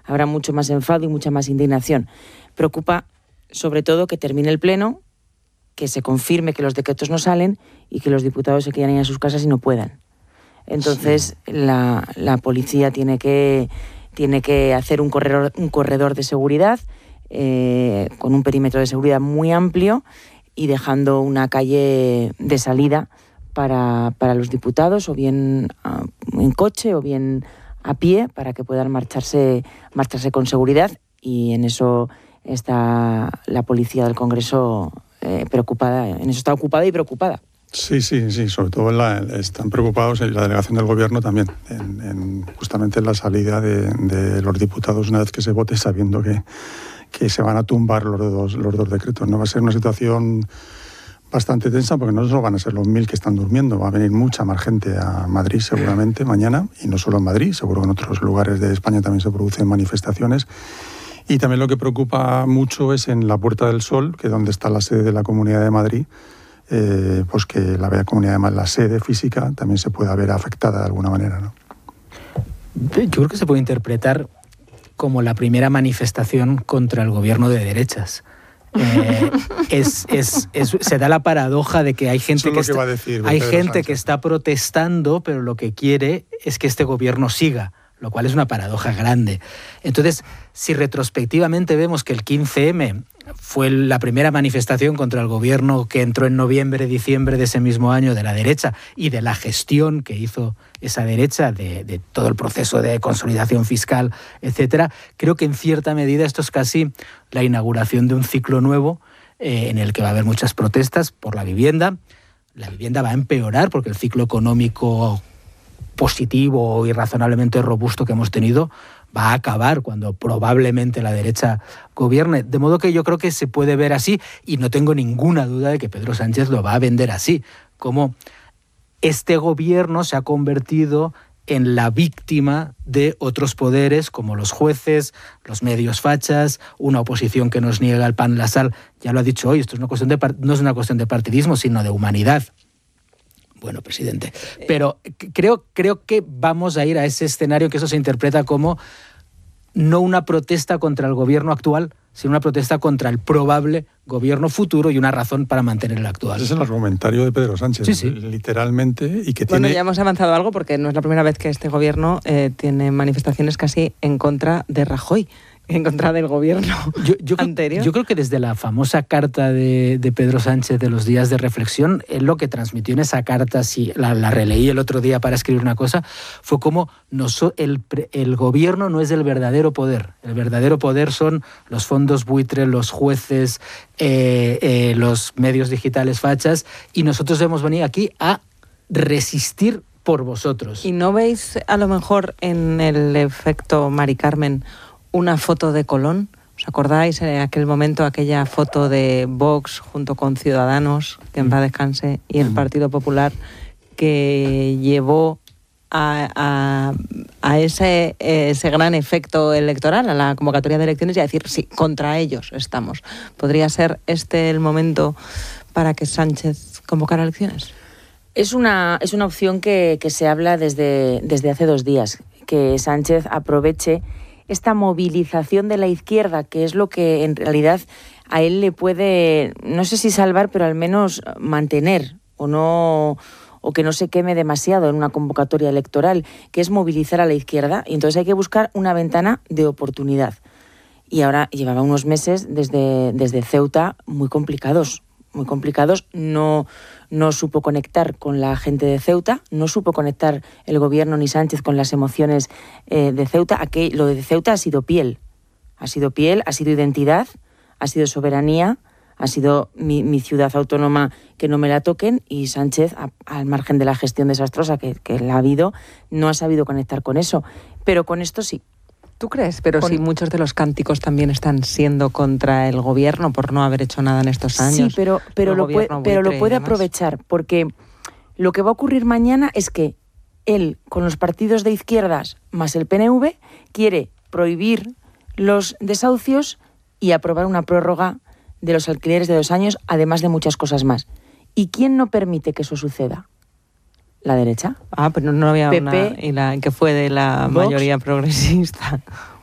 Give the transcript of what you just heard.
habrá mucho más enfado y mucha más indignación. Preocupa sobre todo que termine el pleno, que se confirme que los decretos no salen y que los diputados se quieran ir a sus casas y no puedan. Entonces la policía tiene que hacer un corredor de seguridad con un perímetro de seguridad muy amplio y dejando una calle de salida para los diputados, o bien en coche o bien a pie, para que puedan marcharse con seguridad, y en eso está la policía del Congreso preocupada, en eso está ocupada y preocupada. Sí, sobre todo están preocupados en la delegación del Gobierno también, justamente en la salida de los diputados una vez que se vote, sabiendo que se van a tumbar los dos decretos. No va a ser una situación bastante tensa, porque no solo van a ser los 1.000 que están durmiendo, va a venir mucha más gente a Madrid seguramente mañana, y no solo en Madrid, seguro que en otros lugares de España también se producen manifestaciones. Y también lo que preocupa mucho es en la Puerta del Sol, que es donde está la sede de la Comunidad de Madrid, pues que la Comunidad de Madrid, la sede física, también se pueda ver afectada de alguna manera, ¿no? Yo creo que se puede interpretar como la primera manifestación contra el gobierno de derechas. Se da la paradoja de que hay gente que está protestando, pero lo que quiere es que este gobierno siga, lo cual es una paradoja grande. Entonces, si retrospectivamente vemos que el 15M fue la primera manifestación contra el gobierno que entró en noviembre, diciembre de ese mismo año de la derecha, y de la gestión que hizo esa derecha de todo el proceso de consolidación fiscal, etcétera, creo que en cierta medida esto es casi la inauguración de un ciclo nuevo en el que va a haber muchas protestas por la vivienda. La vivienda va a empeorar porque el ciclo económico positivo y razonablemente robusto que hemos tenido va a acabar cuando probablemente la derecha gobierne. De modo que yo creo que se puede ver así, y no tengo ninguna duda de que Pedro Sánchez lo va a vender así, como este gobierno se ha convertido en la víctima de otros poderes como los jueces, los medios fachas, una oposición que nos niega el pan, la sal. Ya lo ha dicho hoy, esto no es una cuestión de partidismo, sino de humanidad. Bueno, presidente, pero creo que vamos a ir a ese escenario que eso se interpreta como no una protesta contra el gobierno actual, sino una protesta contra el probable gobierno futuro y una razón para mantener el actual. Ese es el argumentario de Pedro Sánchez, sí. Literalmente. Y que ya hemos avanzado algo, porque no es la primera vez que este gobierno tiene manifestaciones casi en contra de Rajoy, en contra del gobierno anterior. Yo creo que desde la famosa carta de Pedro Sánchez de los días de reflexión, él lo que transmitió en esa carta, si la releí el otro día para escribir una cosa, fue como el gobierno no es el verdadero poder. El verdadero poder son los fondos buitre, los jueces, los medios digitales fachas, y nosotros hemos venido aquí a resistir por vosotros. ¿Y no veis a lo mejor en el efecto Mari Carmen una foto de Colón? ¿Os acordáis en aquel momento aquella foto de Vox junto con Ciudadanos, que en paz descanse, y el Partido Popular, que llevó a ese gran efecto electoral, a la convocatoria de elecciones, y a decir, sí, contra ellos estamos? ¿Podría ser este el momento para que Sánchez convocara elecciones? Es una opción que se habla desde hace 2 días, que Sánchez aproveche esta movilización de la izquierda, que es lo que en realidad a él le puede, no sé si salvar, pero al menos mantener, o que no se queme demasiado en una convocatoria electoral, que es movilizar a la izquierda. Y entonces hay que buscar una ventana de oportunidad. Y ahora llevaba unos meses desde Ceuta muy complicados. No supo conectar con la gente de Ceuta, no supo conectar el gobierno ni Sánchez con las emociones de Ceuta. Lo de Ceuta ha sido piel, ha sido identidad, ha sido soberanía, ha sido mi ciudad autónoma, que no me la toquen, y Sánchez, al margen de la gestión desastrosa que la ha habido, no ha sabido conectar con eso. Pero con esto sí. ¿Tú crees? Pero si muchos de los cánticos también están siendo contra el gobierno por no haber hecho nada en estos años. Sí, pero lo puede aprovechar, porque lo que va a ocurrir mañana es que él, con los partidos de izquierdas más el PNV, quiere prohibir los desahucios y aprobar una prórroga de los alquileres de 2 años, además de muchas cosas más. ¿Y quién no permite que eso suceda? La derecha. Pero no había PP, que fue de la Vox, mayoría progresista.